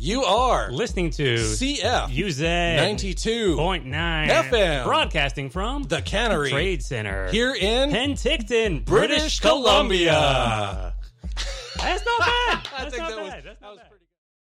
You are listening to CF UZ 92.9 FM, broadcasting from the Cannery Trade Center here in Penticton, British Columbia. That's not bad. I That's think not that bad. That's not bad.